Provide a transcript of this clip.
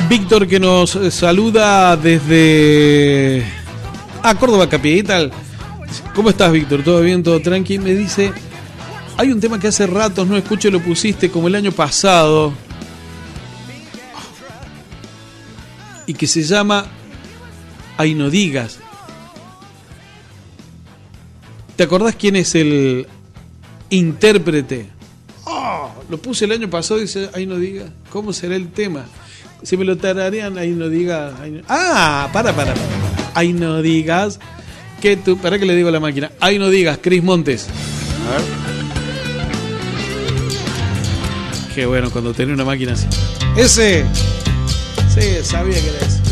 Víctor, que nos saluda desde Córdoba Capital. ¿Cómo estás, Víctor? ¿Todo bien? ¿Todo tranqui? Me dice, hay un tema que hace ratos no escucho, lo pusiste como el año pasado y que se llama Ay no digas. ¿Te acordás quién es el intérprete? Lo puse el año pasado y dice, ay no digas. ¿Cómo será el tema? Si me lo tararean, ay no digas. Para. Ay no digas que tú. ¿Para qué le digo a la máquina? Ay no digas, Cris Montes. A ver. Qué bueno cuando tenés una máquina así. Ese. Sí, sabía que era ese.